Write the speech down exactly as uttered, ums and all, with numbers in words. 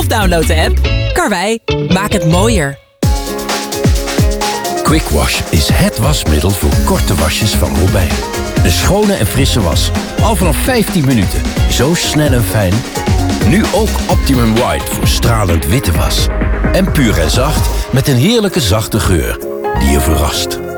download de app. Karwei, maak het mooier. Quick Wash is het wasmiddel voor korte wasjes van Robijn. Een schone en frisse was. Al vanaf vijftien minuten. Zo snel en fijn. Nu ook Optimum White voor stralend witte was. En puur en zacht met een heerlijke zachte geur die je verrast.